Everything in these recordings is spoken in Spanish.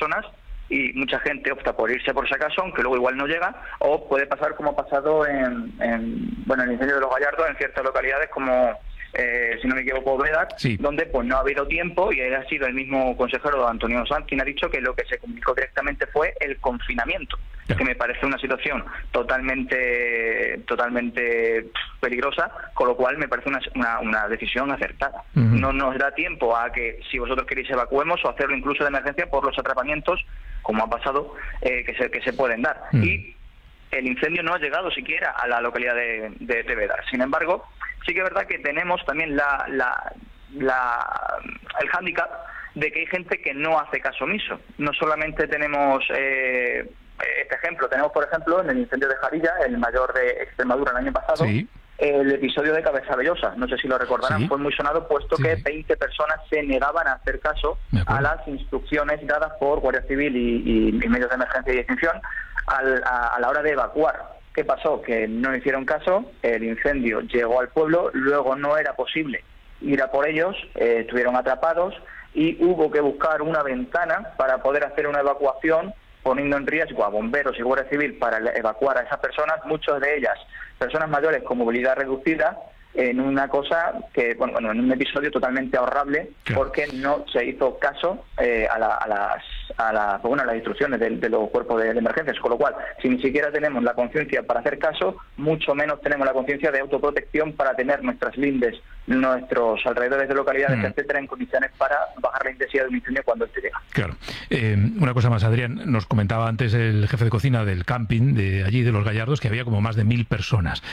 personas y mucha gente opta por irse por si acaso, aunque luego igual no llega, o puede pasar como ha pasado en el incendio de los Gallardos en ciertas localidades como, si no me equivoco, Vedat, sí, donde pues no ha habido tiempo y ha sido el mismo consejero Antonio Sanz quien ha dicho que lo que se comunicó directamente fue el confinamiento, que me parece una situación totalmente peligrosa, con lo cual me parece una decisión acertada. No nos da tiempo a que, si vosotros queréis, evacuemos o hacerlo incluso de emergencia por los atrapamientos, como ha pasado, que se pueden dar. Y el incendio no ha llegado siquiera a la localidad de Vedar. Sin embargo, sí que es verdad que tenemos también el hándicap de que hay gente que no hace caso omiso. No solamente tenemos este ejemplo, tenemos por ejemplo en el incendio de Jarilla, el mayor de Extremadura el año pasado, sí, el episodio de Cabeza Bellosa, no sé si lo recordarán, sí, fue muy sonado puesto que 20 personas se negaban a hacer caso a las instrucciones dadas por Guardia Civil y medios de emergencia y extinción a la hora de evacuar. ¿Qué pasó? Que no hicieron caso, el incendio llegó al pueblo, luego no era posible ir a por ellos, estuvieron atrapados y hubo que buscar una ventana para poder hacer una evacuación, poniendo en riesgo a bomberos y Guardia Civil para evacuar a esas personas, muchas de ellas personas mayores con movilidad reducida, en una cosa que, en un episodio totalmente ahorrable, porque no se hizo caso a las instrucciones de los cuerpos de emergencias, con lo cual, si ni siquiera tenemos la conciencia para hacer caso, mucho menos tenemos la conciencia de autoprotección para tener nuestras lindes, nuestros alrededores de localidades, etcétera, en condiciones para bajar la intensidad de un incendio cuando este llega. Claro. Una cosa más, Adrián, nos comentaba antes el jefe de cocina del camping de allí, de los Gallardos, que había como más de 1000 personas.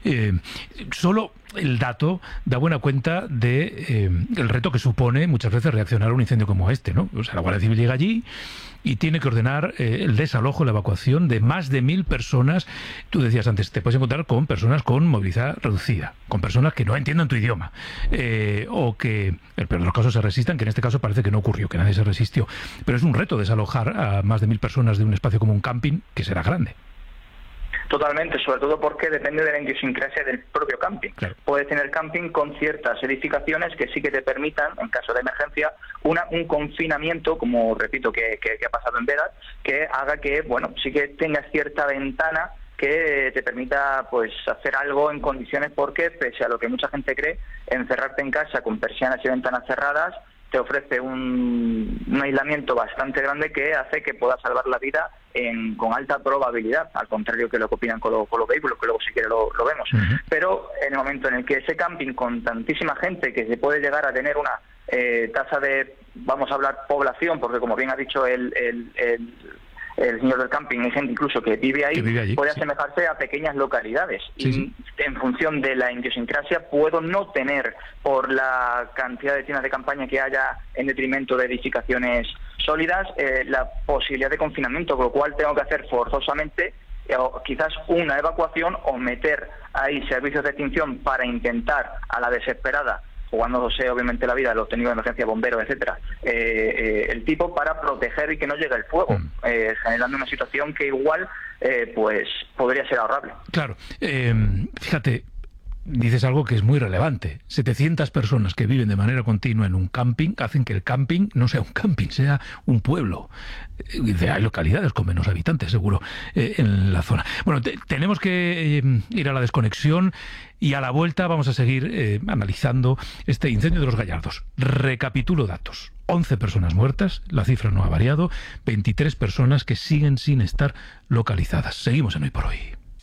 Solo el dato da buena cuenta de el reto que supone muchas veces reaccionar a un incendio como este, ¿no? O sea, la Guardia Civil llega allí y tiene que ordenar el desalojo, la evacuación de más de 1000 personas. Tú decías antes, te puedes encontrar con personas con movilidad reducida, con personas que no entiendan tu idioma, o que, en el peor de los casos, se resistan, que en este caso parece que no ocurrió, que nadie se resistió. Pero es un reto desalojar a más de 1000 personas de un espacio como un camping, que será grande. Totalmente, sobre todo porque depende de la idiosincrasia del propio camping. Claro. Puedes tener camping con ciertas edificaciones que sí que te permitan, en caso de emergencia, un confinamiento, como repito que ha pasado en Vedat, que haga que, sí que tengas cierta ventana que te permita pues hacer algo en condiciones, porque pese a lo que mucha gente cree, encerrarte en casa con persianas y ventanas cerradas te ofrece un aislamiento bastante grande que hace que puedas salvar la vida con alta probabilidad, al contrario que lo que opinan con los vehículos, que luego si quiere lo vemos. Pero en el momento en el que ese camping con tantísima gente, que se puede llegar a tener una tasa de, vamos a hablar población, porque como bien ha dicho el señor del camping, hay gente incluso que vive allí, puede asemejarse a pequeñas localidades. Y en función de la idiosincrasia puedo no tener, por la cantidad de tiendas de campaña que haya en detrimento de edificaciones sólidas, la posibilidad de confinamiento, con lo cual tengo que hacer forzosamente quizás una evacuación o meter ahí servicios de extinción para intentar a la desesperada, jugándose obviamente la vida de los técnicos de emergencia, bomberos, etcétera, el tipo, para proteger y que no llegue el fuego, generando una situación que igual pues podría ser ahorrable. Claro, fíjate, dices algo que es muy relevante. 700 personas que viven de manera continua en un camping hacen que el camping no sea un camping, sea un pueblo. Hay localidades con menos habitantes, seguro, en la zona. Bueno, tenemos que ir a la desconexión y a la vuelta vamos a seguir analizando este incendio de los Gallardos. Recapitulo datos. 11 personas muertas, la cifra no ha variado, 23 personas que siguen sin estar localizadas. Seguimos en Hoy por Hoy.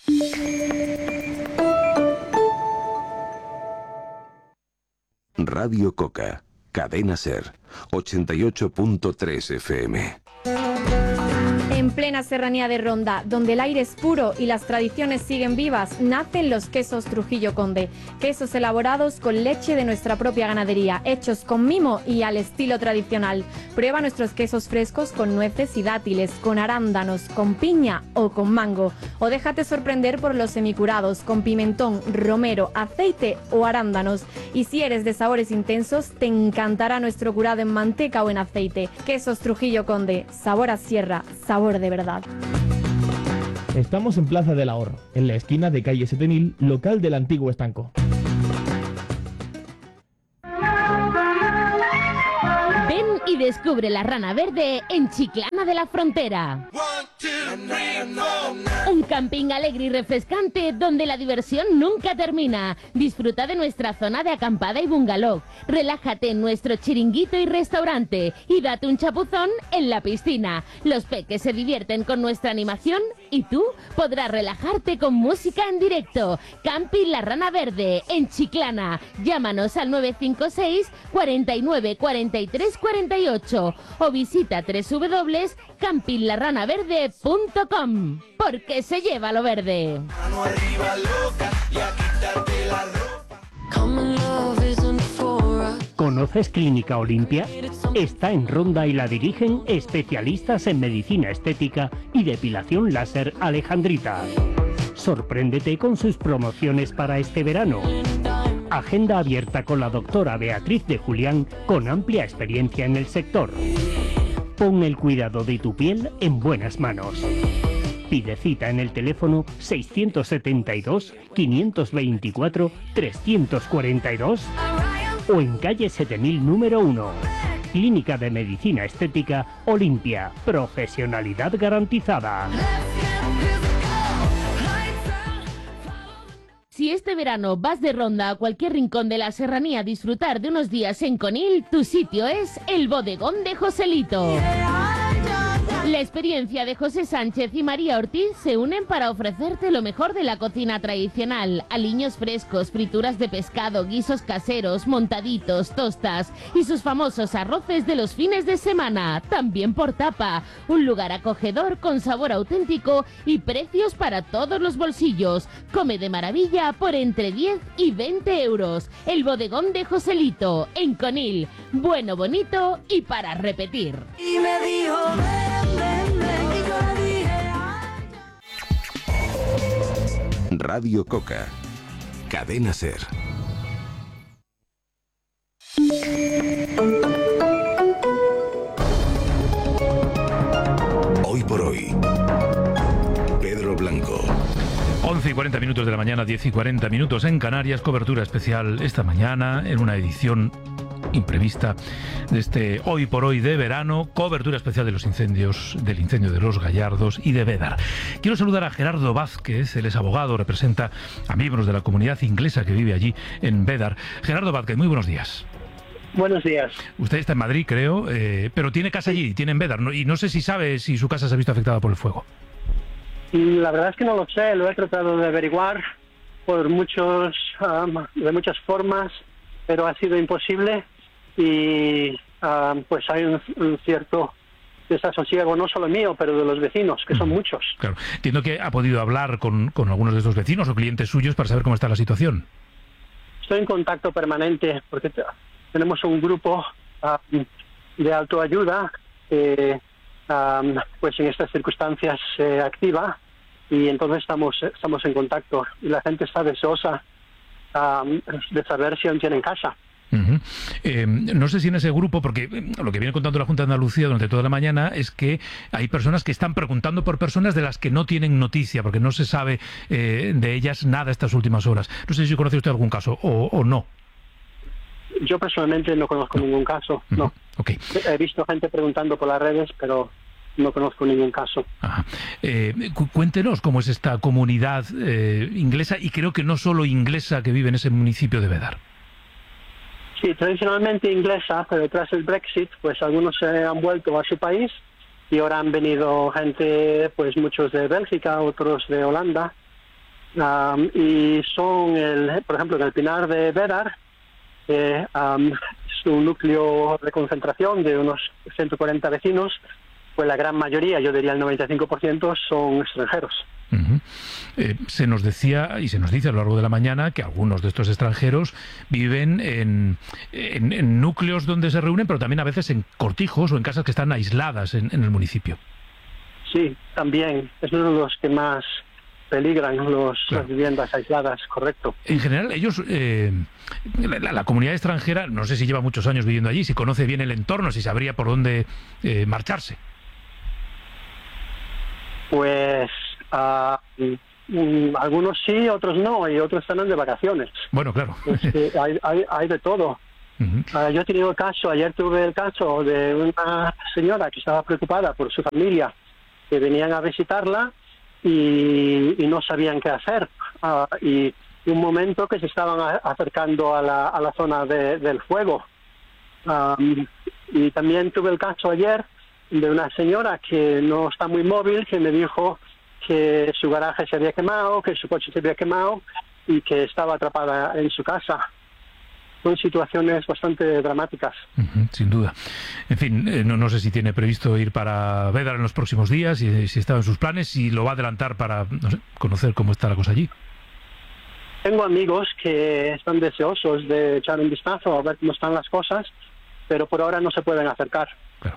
Radio Coca, Cadena Ser, 88.3 FM. En plena serranía de Ronda, donde el aire es puro y las tradiciones siguen vivas, nacen los quesos Trujillo Conde. Quesos elaborados con leche de nuestra propia ganadería, hechos con mimo y al estilo tradicional. Prueba nuestros quesos frescos con nueces y dátiles, con arándanos, con piña o con mango. O déjate sorprender por los semicurados, con pimentón, romero, aceite o arándanos. Y si eres de sabores intensos, te encantará nuestro curado en manteca o en aceite. Quesos Trujillo Conde, sabor a sierra, sabor de verdad. Estamos en Plaza del Ahorro, en la esquina de calle 7000, local del antiguo estanco. Ven y descubre la Rana Verde en Chiclana de la Frontera. Un camping alegre y refrescante donde la diversión nunca termina. Disfruta de nuestra zona de acampada y bungalow. Relájate en nuestro chiringuito y restaurante y date un chapuzón en la piscina. Los peques se divierten con nuestra animación y tú podrás relajarte con música en directo. Camping La Rana Verde en Chiclana. Llámanos al 956 49 43 48 o visita www.campinglarranaverde.com, porque se lleva lo verde. ¿Conoces Clínica Olimpia? Está en Ronda y la dirigen especialistas en medicina estética y depilación láser Alejandrita. Sorpréndete con sus promociones para este verano. Agenda abierta con la doctora Beatriz de Julián, con amplia experiencia en el sector. Pon el cuidado de tu piel en buenas manos. Pide cita en el teléfono 672 524 342 o en calle 7000 número 1. Clínica de Medicina Estética Olimpia. Profesionalidad garantizada. Si este verano vas de ronda a cualquier rincón de la serranía a disfrutar de unos días en Conil, tu sitio es el Bodegón de Joselito. La experiencia de José Sánchez y María Ortiz se unen para ofrecerte lo mejor de la cocina tradicional. Aliños frescos, frituras de pescado, guisos caseros, montaditos, tostas y sus famosos arroces de los fines de semana, también por tapa. Un lugar acogedor con sabor auténtico y precios para todos los bolsillos. Come de maravilla por entre 10 y 20 euros. El Bodegón de Joselito, en Conil. Bueno, bonito y para repetir. Y me dijo, Radio Coca. Cadena Ser. Hoy por hoy. Pedro Blanco. 11 y 40 minutos de la mañana, 10 y 40 minutos en Canarias. Cobertura especial esta mañana en una edición imprevista de este Hoy por Hoy de verano, cobertura especial de los incendios, del incendio de Los Gallardos y de Bédar. Quiero saludar a Gerardo Vázquez, él es abogado, representa a miembros de la comunidad inglesa que vive allí en Bédar. Gerardo Vázquez, muy buenos días. Buenos días. Usted está en Madrid, creo, pero tiene casa allí, tiene en Bédar, y no sé si sabe si su casa se ha visto afectada por el fuego. La verdad es que no lo sé, lo he tratado de averiguar por de muchas formas, pero ha sido imposible y pues hay un cierto desasosiego, no solo mío, pero de los vecinos, que son muchos. Claro. Entiendo que ha podido hablar con algunos de estos vecinos o clientes suyos para saber cómo está la situación. Estoy en contacto permanente porque tenemos un grupo de autoayuda pues en estas circunstancias se activa y entonces estamos en contacto y la gente está deseosa de saber si aún tienen casa. Uh-huh. No sé si en ese grupo, porque lo que viene contando la Junta de Andalucía durante toda la mañana es que hay personas que están preguntando por personas de las que no tienen noticia, porque no se sabe de ellas nada estas últimas horas. No sé si conoce usted algún caso o no. Yo personalmente no conozco ningún caso, no. Uh-huh. Okay. He visto gente preguntando por las redes, pero no conozco ningún caso. Ajá. Cuéntenos cómo es esta comunidad inglesa, y creo que no solo inglesa, que vive en ese municipio de Bédar. Sí, tradicionalmente inglesa, pero tras el Brexit, pues algunos se han vuelto a su país y ahora han venido gente, pues muchos de Bélgica, otros de Holanda, y son, por ejemplo, en el Pinar de Bédar, es un núcleo de concentración de unos 140 vecinos, pues la gran mayoría, yo diría el 95%, son extranjeros. Uh-huh. Se nos decía y se nos dice a lo largo de la mañana que algunos de estos extranjeros viven en núcleos donde se reúnen, pero también a veces en cortijos o en casas que están aisladas en el municipio. Sí, también. Es uno de los que más peligran, las viviendas aisladas, correcto. En general, ellos, la comunidad extranjera, no sé si lleva muchos años viviendo allí, si conoce bien el entorno, si sabría por dónde marcharse. Pues algunos sí, otros no, y otros están de vacaciones. Bueno, claro. Hay de todo. Yo he tenido el caso, ayer tuve el caso de una señora que estaba preocupada por su familia, que venían a visitarla y no sabían qué hacer. Y un momento que se estaban acercando a la zona del fuego. Y también tuve el caso ayer de una señora que no está muy móvil, que me dijo que su garaje se había quemado, que su coche se había quemado y que estaba atrapada en su casa. Son situaciones bastante dramáticas. Sin duda. En fin, no sé si tiene previsto ir para Bédar en los próximos días, si estaba en sus planes, si lo va a adelantar para, no sé, conocer cómo está la cosa allí. Tengo amigos que están deseosos de echar un vistazo a ver cómo están las cosas, pero por ahora no se pueden acercar. Claro.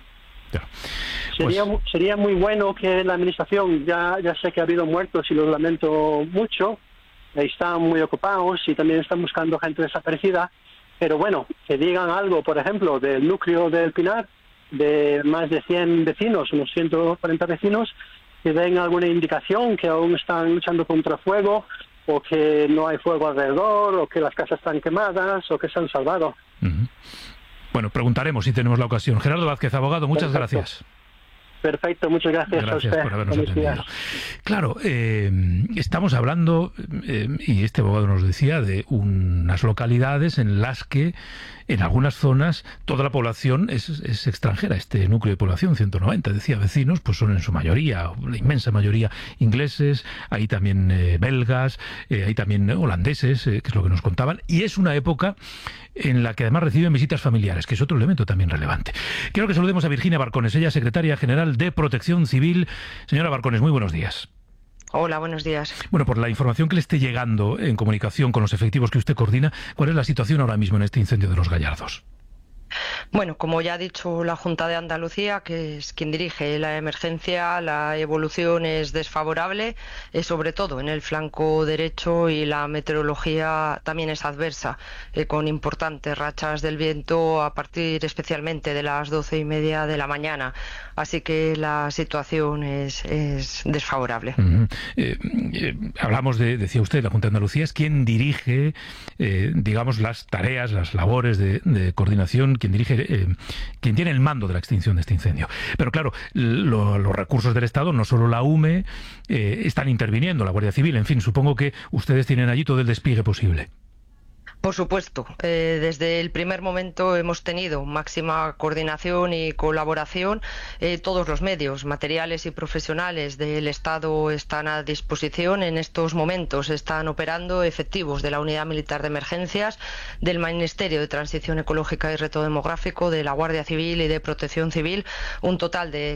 Sería muy bueno que la administración, ya sé que ha habido muertos y los lamento mucho, están muy ocupados y también están buscando gente desaparecida, pero bueno, que digan algo, por ejemplo, del núcleo del Pinar, de más de 100 vecinos, unos 140 vecinos, que den alguna indicación que aún están luchando contra fuego, o que no hay fuego alrededor, o que las casas están quemadas, o que se han salvado. Bueno, preguntaremos si tenemos la ocasión. Gerardo Vázquez, abogado, muchas gracias. Perfecto, muchas gracias a usted. Gracias por habernos atendido. Claro, estamos hablando, y este abogado nos decía, de unas localidades en las que en algunas zonas toda la población es extranjera. Este núcleo de población, 190, decía, vecinos, pues son en su mayoría, la inmensa mayoría, ingleses, hay también belgas, hay también holandeses, que es lo que nos contaban, y es una época en la que además reciben visitas familiares, que es otro elemento también relevante. Quiero que saludemos a Virginia Barcones, ella es secretaria general de Protección Civil. Señora Barcones, muy buenos días. Hola, buenos días. Bueno, por la información que le esté llegando en comunicación con los efectivos que usted coordina, ¿cuál es la situación ahora mismo en este incendio de Los Gallardos? Bueno, como ya ha dicho la Junta de Andalucía, que es quien dirige la emergencia, la evolución es desfavorable, sobre todo en el flanco derecho, y la meteorología también es adversa, con importantes rachas del viento a partir especialmente de las 12:30 de la mañana. Así que la situación es desfavorable. Hablamos decía usted, la Junta de Andalucía es quien dirige, digamos, las tareas, las labores de coordinación, quien tiene el mando de la extinción de este incendio. Pero claro, los recursos del Estado, no solo la UME, están interviniendo, la Guardia Civil, en fin, supongo que ustedes tienen allí todo el despliegue posible. Por supuesto, desde el primer momento hemos tenido máxima coordinación y colaboración. Todos los medios materiales y profesionales del Estado están a disposición. En estos momentos están operando efectivos de la Unidad Militar de Emergencias, del Ministerio de Transición Ecológica y Reto Demográfico, de la Guardia Civil y de Protección Civil, un total de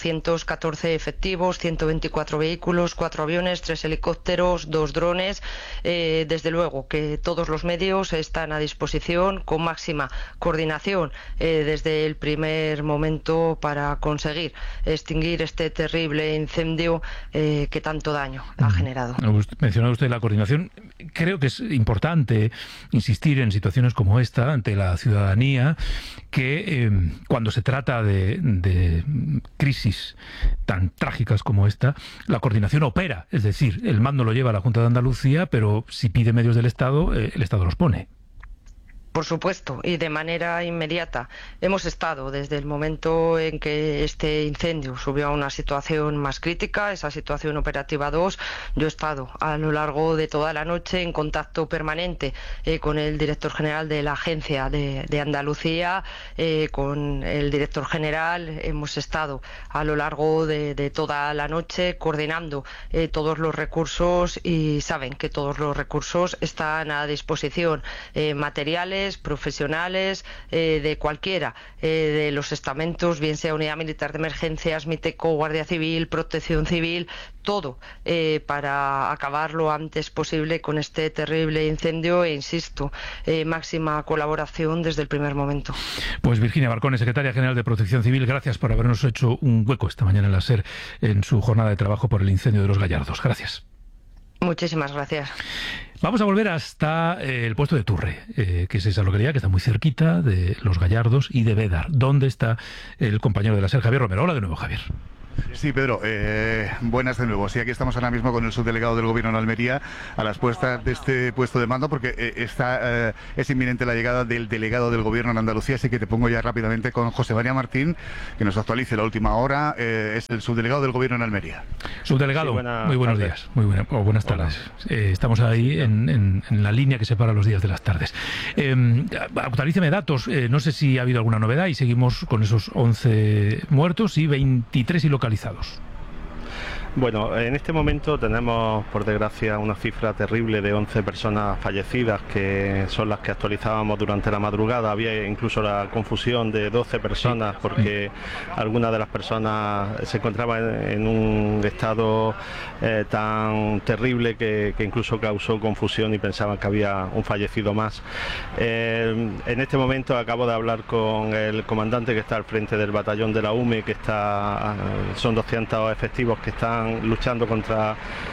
414 efectivos, 124 vehículos, 4 aviones, 3 helicópteros, 2 drones. Desde luego que todos los medios están a disposición con máxima coordinación desde el primer momento para conseguir extinguir este terrible incendio que tanto daño ha generado. Mencionaba usted la coordinación. Creo que es importante insistir en situaciones como esta ante la ciudadanía, que cuando se trata de crisis tan trágicas como esta, la coordinación opera. Es decir, el mando lo lleva la Junta de Andalucía, pero si pide medios del Estado, el Estado los pone. Por supuesto, y de manera inmediata. Hemos estado desde el momento en que este incendio subió a una situación más crítica, esa situación operativa 2. Yo he estado a lo largo de toda la noche en contacto permanente con el director general de la Agencia de Andalucía, con el director general. Hemos estado a lo largo de toda la noche coordinando todos los recursos, y saben que todos los recursos están a disposición, materiales, profesionales, de cualquiera de los estamentos, bien sea Unidad Militar de Emergencias, Miteco, Guardia Civil, Protección Civil, todo para acabar lo antes posible con este terrible incendio, e insisto, máxima colaboración desde el primer momento. Pues Virginia Barcones, secretaria general de Protección Civil, gracias por habernos hecho un hueco esta mañana en la SER en su jornada de trabajo por el incendio de Los Gallardos. Gracias. Muchísimas gracias. Vamos a volver hasta el puesto de Turre, que es esa localidad que está muy cerquita de Los Gallardos y de Bédar. ¿Dónde está el compañero de la SER, Javier Romero? Hola de nuevo, Javier. Sí, Pedro, buenas de nuevo. Sí, aquí estamos ahora mismo con el subdelegado del Gobierno en Almería a las puertas de este puesto de mando, porque es inminente la llegada del delegado del Gobierno en Andalucía, así que te pongo ya rápidamente con José María Martín, que nos actualice la última hora. Es el subdelegado del Gobierno en Almería. Subdelegado, sí, muy buenos días. Buenas tardes. Estamos ahí en la línea que separa los días de las tardes. Actualíceme datos. No sé si ha habido alguna novedad y seguimos con esos 11 muertos y 23 ilocalizados. Bueno, en este momento tenemos, por desgracia, una cifra terrible de 11 personas fallecidas, que son las que actualizábamos durante la madrugada. Había incluso la confusión de 12 personas, porque algunas de las personas se encontraban en un estado tan terrible que incluso causó confusión y pensaban que había un fallecido más. En este momento acabo de hablar con el comandante que está al frente del batallón de la UME, son 200 efectivos que están luchando contra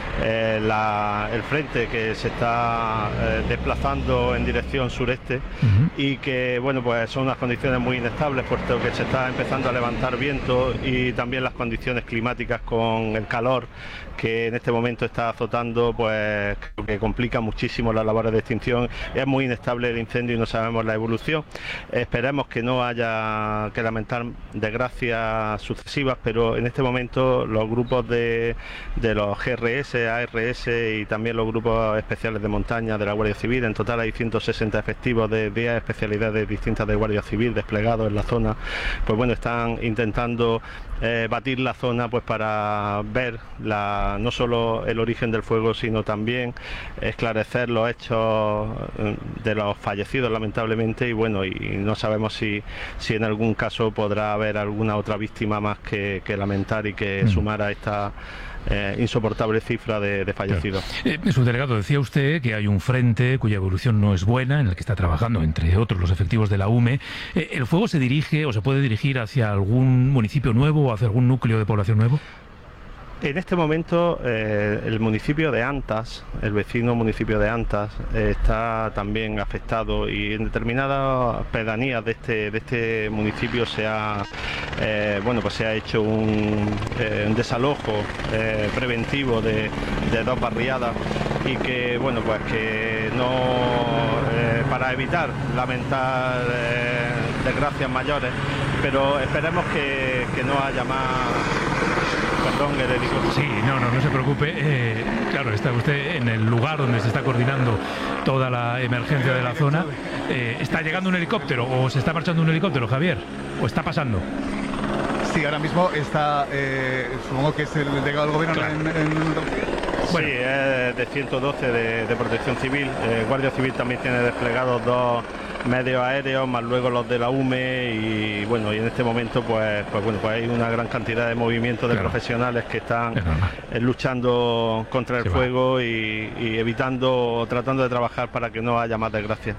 el frente que se está desplazando en dirección sureste, y que bueno, pues son unas condiciones muy inestables, puesto que se está empezando a levantar viento, y también las condiciones climáticas con el calor que en este momento está azotando, pues que complica muchísimo las labores de extinción. Es muy inestable el incendio y no sabemos la evolución. Esperemos que no haya que lamentar desgracias sucesivas, pero en este momento los grupos de los GRS, ARS y también los grupos especiales de montaña de la Guardia Civil, en total hay 160 efectivos de 10 especialidades distintas de Guardia Civil desplegados en la zona, pues bueno, están intentando batir la zona, pues para ver no solo el origen del fuego, sino también esclarecer los hechos de los fallecidos, lamentablemente, y bueno, y no sabemos si en algún caso podrá haber alguna otra víctima más que lamentar y que sumar a esta insoportable cifra de fallecidos. Subdelegado, decía usted que hay un frente cuya evolución no es buena, en el que está trabajando, entre otros, los efectivos de la UME. ¿El fuego se dirige o se puede dirigir hacia algún municipio nuevo o hacia algún núcleo de población nuevo? En este momento el municipio de Antas, el vecino municipio de Antas, está también afectado, y en determinadas pedanías de este municipio se ha hecho un desalojo preventivo de 2 barriadas, y que bueno, pues que no para evitar lamentar desgracias mayores, pero esperemos que no haya más. Perdón, Ederico. Sí, no se preocupe. Claro, está usted en el lugar donde se está coordinando toda la emergencia de la zona. ¿Está llegando un helicóptero o se está marchando un helicóptero, Javier? ¿O está pasando? Sí, ahora mismo está, supongo que es el delegado del Gobierno, claro. Bueno. Sí, es de 112 de Protección Civil. Guardia Civil también tiene desplegados 2 medios aéreos, más luego los de la UME, y bueno, y en este momento pues hay una gran cantidad de movimientos de profesionales que están luchando contra el fuego y tratando de trabajar para que no haya más desgracia.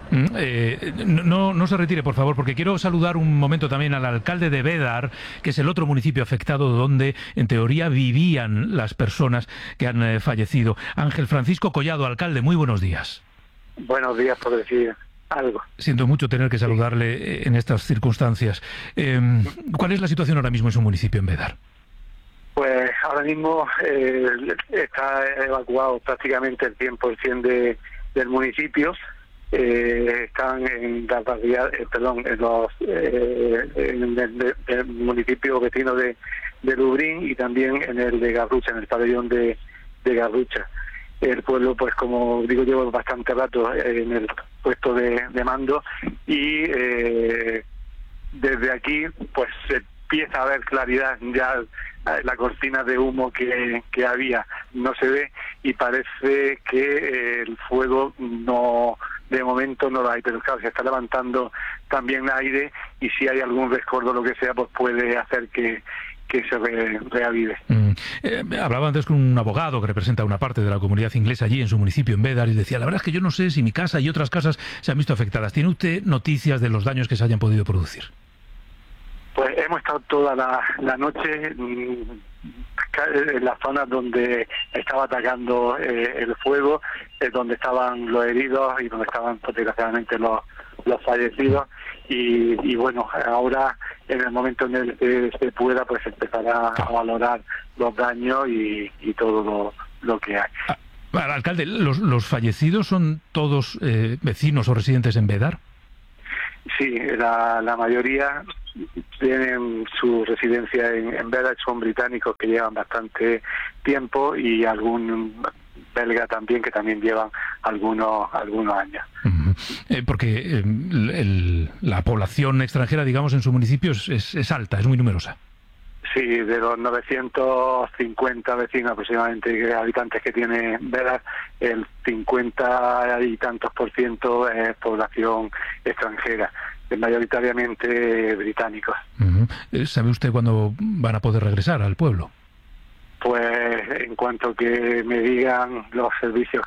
No se retire, por favor, porque quiero saludar un momento también al alcalde de Bédar, que es el otro municipio afectado donde en teoría vivían las personas que han fallecido. Ángel Francisco Collado, alcalde, muy buenos días. Buenos días, por decir algo. Siento mucho tener que saludarle en estas circunstancias. ¿Cuál es la situación ahora mismo en su municipio, en Bédar? Pues ahora mismo está evacuado prácticamente el 100% del municipio. Están en la barriada, en el municipio vecino de Lubrín, y también en el de Garrucha, en el pabellón de Garrucha. El pueblo, pues como digo, lleva bastante rato en el puesto de mando, y desde aquí pues se empieza a ver claridad. Ya la cortina de humo que había no se ve, y parece que el fuego de momento no lo hay, pero claro, se está levantando también aire, y si hay algún rescoldo o lo que sea, pues puede hacer que se reavive. Hablaba antes con un abogado que representa una parte de la comunidad inglesa allí en su municipio, en Bédar, y decía, la verdad es que yo no sé si mi casa y otras casas se han visto afectadas. ¿Tiene usted noticias de los daños que se hayan podido producir? Pues hemos estado toda la noche en las zonas donde estaba atacando el fuego, donde estaban los heridos y donde estaban, desgraciadamente, los los fallecidos y bueno, ahora en el momento en el que se pueda, pues empezará a valorar los daños y todo lo que hay. Alcalde, ¿los fallecidos son todos vecinos o residentes en Bédar? Sí, la mayoría tienen su residencia en Bédar, son británicos que llevan bastante tiempo y algún belga también que también llevan algunos años. Porque la población extranjera, digamos, en su municipio es alta, es muy numerosa. Sí, de los 950 vecinos aproximadamente, habitantes que tiene Bédar, el 50 y tantos % es población extranjera, mayoritariamente británicos. ¿Sabe usted cuándo van a poder regresar al pueblo? Pues en cuanto que me digan los servicios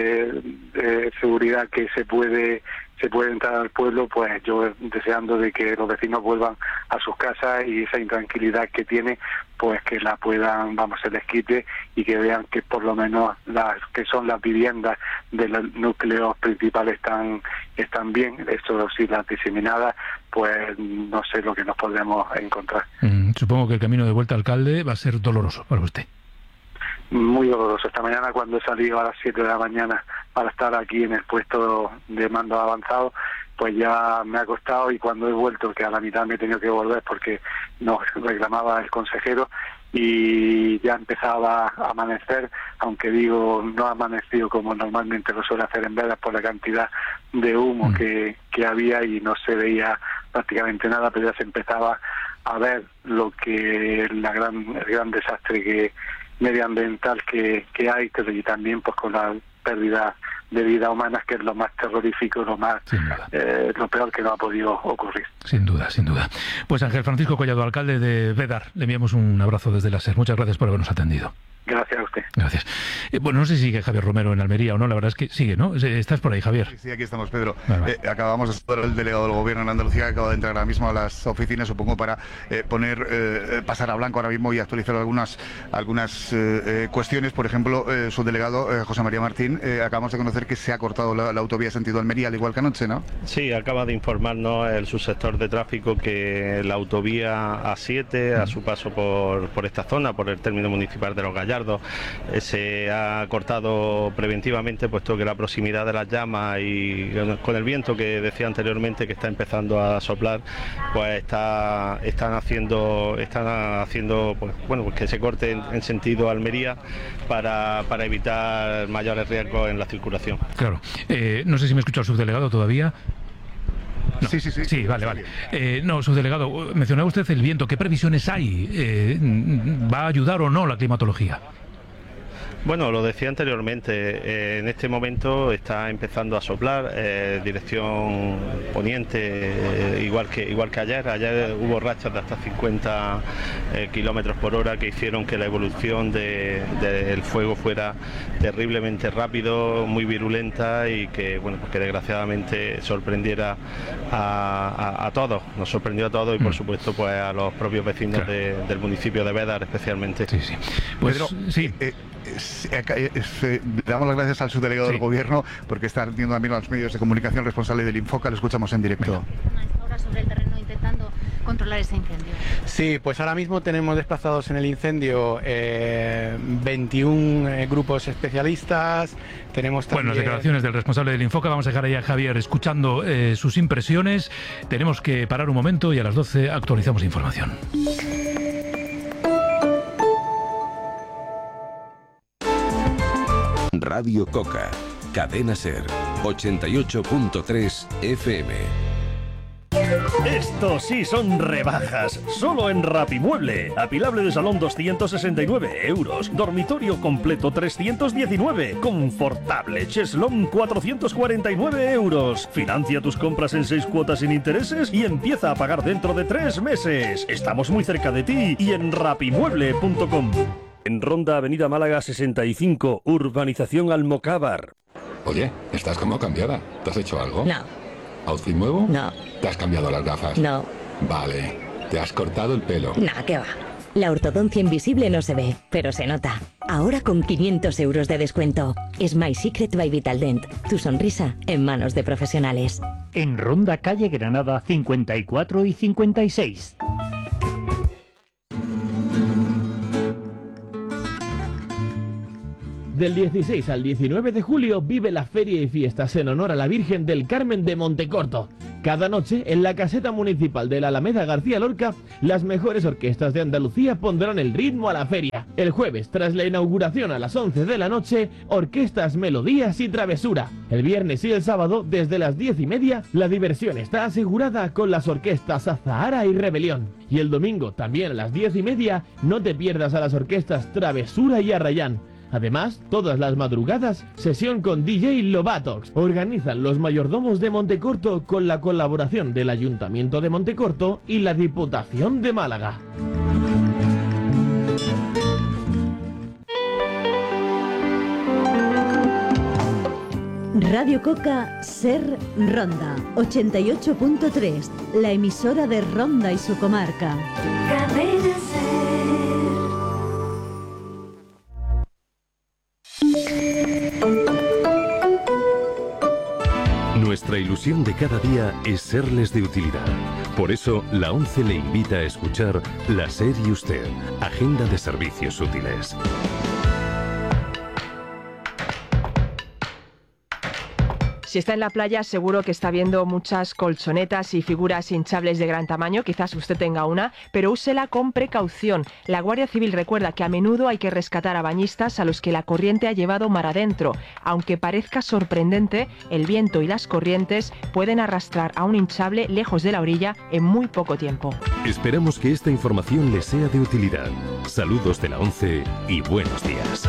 de seguridad que se puede entrar al pueblo, pues yo deseando de que los vecinos vuelvan a sus casas y esa intranquilidad que tiene, pues que la puedan, se les quite y que vean que por lo menos las que son las viviendas de los núcleos principales están bien. Eso sí, las diseminadas, pues no sé lo que nos podremos encontrar. Supongo que el camino de vuelta, alcalde, va a ser doloroso para usted. Muy doloroso. Esta mañana, cuando he salido a las 7 de la mañana para estar aquí en el puesto de mando avanzado, pues ya me ha costado, y cuando he vuelto, que a la mitad me he tenido que volver porque nos reclamaba el consejero, y ya empezaba a amanecer, aunque digo, no ha amanecido como normalmente lo suele hacer en Bédar por la cantidad de humo que había y no se veía prácticamente nada, pero ya se empezaba a ver el gran desastre medioambiental que hay, pero y también pues con la pérdida de vidas humanas, que es lo más terrorífico, lo peor que no ha podido ocurrir. Sin duda, sin duda. Pues Ángel Francisco Collado, alcalde de Bédar, le enviamos un abrazo desde la SER. Muchas gracias por habernos atendido. Gracias a usted. Gracias. Bueno, no sé si sigue Javier Romero en Almería o no, la verdad es que sigue, ¿no? ¿Estás por ahí, Javier? Sí, aquí estamos, Pedro. Vale. Acabamos de saludar al delegado del Gobierno en Andalucía, que acaba de entrar ahora mismo a las oficinas, supongo, para pasar a blanco ahora mismo y actualizar algunas cuestiones. Por ejemplo, su delegado, José María Martín, acabamos de conocer que se ha cortado la autovía sentido Almería, al igual que anoche, ¿no? Sí, acaba de informarnos el subsector de tráfico que la autovía A7, a su paso por esta zona, por el término municipal de Los Gallardos, se ha cortado preventivamente, puesto que la proximidad de las llamas y con el viento que decía anteriormente que está empezando a soplar, pues están haciendo pues que se corte en sentido Almería para evitar mayores riesgos en la circulación. Claro. No sé si me escucha el subdelegado todavía. No. Sí. Sí, vale. No, subdelegado, mencionaba usted el viento. ¿Qué previsiones hay? ¿Va a ayudar o no la climatología? Bueno, lo decía anteriormente, en este momento está empezando a soplar dirección poniente, igual que ayer. Ayer hubo rachas de hasta 50 kilómetros por hora que hicieron que la evolución del fuego fuera terriblemente rápido, muy virulenta, y que que desgraciadamente sorprendiera a todos. Nos sorprendió a todos y por supuesto pues a los propios vecinos del municipio de Bédar especialmente. Sí. Pues Pedro, sí. Le damos las gracias al subdelegado del Gobierno, porque está atendiendo también a los medios de comunicación, responsable del Infoca. Lo escuchamos en directo. Ahora sobre el terreno intentando controlar ese incendio. Sí, pues ahora mismo tenemos desplazados en el incendio 21 grupos especialistas. Tenemos también... Bueno, las declaraciones del responsable del Infoca. Vamos a dejar ahí a Javier escuchando sus impresiones. Tenemos que parar un momento y a las 12 actualizamos información. Radio Coca, Cadena SER, 88.3 FM. Estos sí son rebajas, solo en Rapimueble. Apilable de salón 269 euros, dormitorio completo 319, confortable cheslón 449 euros. Financia tus compras en 6 cuotas sin intereses y empieza a pagar dentro de 3 meses. Estamos muy cerca de ti y en rapimueble.com. En Ronda, Avenida Málaga 65, Urbanización Almocávar. Oye, estás como cambiada. ¿Te has hecho algo? No. ¿Outfit nuevo? No. ¿Te has cambiado las gafas? No. Vale. ¿Te has cortado el pelo? Nah, ¿qué va? La ortodoncia invisible no se ve, pero se nota. ahora con 500 euros de descuento. Smile Secret by Vitaldent. Tu sonrisa en manos de profesionales. En Ronda, calle Granada 54 y 56. Del 16 al 19 de julio vive la Feria y Fiestas en honor a la Virgen del Carmen de Montecorto. Cada noche, en la caseta municipal de la Alameda García Lorca, las mejores orquestas de Andalucía pondrán el ritmo a la feria. El jueves, tras la inauguración a las 11 de la noche, orquestas, melodías y travesura. El viernes y el sábado, desde las 10:30, la diversión está asegurada con las orquestas Azahara y Rebelión. Y el domingo, también a las 10:30, no te pierdas a las orquestas Travesura y Arrayán. Además, todas las madrugadas, sesión con DJ Lovatox. Organizan los mayordomos de Montecorto con la colaboración del Ayuntamiento de Montecorto y la Diputación de Málaga. Radio Coca Ser Ronda 88.3, la emisora de Ronda y su comarca. Cadena Ser. Nuestra ilusión de cada día es serles de utilidad. Por eso, la ONCE le invita a escuchar La SER y Usted, Agenda de Servicios Útiles. Si está en la playa, seguro que está viendo muchas colchonetas y figuras hinchables de gran tamaño. Quizás usted tenga una, pero úsela con precaución. La Guardia Civil recuerda que a menudo hay que rescatar a bañistas a los que la corriente ha llevado mar adentro. Aunque parezca sorprendente, el viento y las corrientes pueden arrastrar a un hinchable lejos de la orilla en muy poco tiempo. Esperamos que esta información les sea de utilidad. Saludos de la ONCE y buenos días.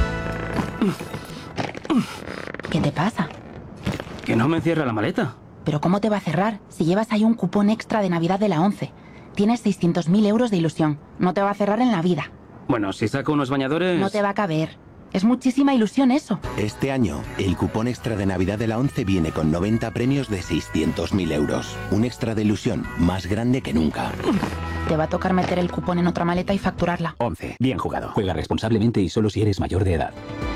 ¿Qué te pasa? Que no me cierra la maleta. ¿Pero cómo te va a cerrar si llevas ahí un cupón extra de Navidad de la ONCE? Tienes 600.000 euros de ilusión. No te va a cerrar en la vida. Bueno, si saco unos bañadores... No te va a caber. Es muchísima ilusión eso. Este año, el cupón extra de Navidad de la ONCE viene con 90 premios de 600.000 euros. Un extra de ilusión más grande que nunca. Te va a tocar meter el cupón en otra maleta y facturarla. ONCE. Bien jugado. Juega responsablemente y solo si eres mayor de edad.